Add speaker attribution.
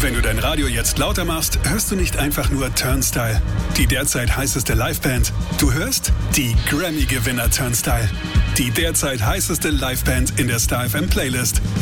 Speaker 1: Wenn du dein Radio jetzt lauter machst, hörst du nicht einfach nur Turnstile, die derzeit heißeste Liveband. Du hörst die Grammy-Gewinner Turnstile, die derzeit heißeste Liveband in der Star FM Playlist